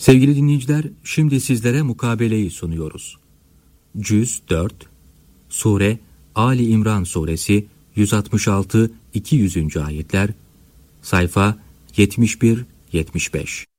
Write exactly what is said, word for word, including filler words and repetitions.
Sevgili dinleyiciler, şimdi sizlere mukabeleyi sunuyoruz. Cüz dört, Sure Ali İmran Suresi yüz altmış altı iki yüz. ayetler, sayfa yetmiş bir yetmiş beş.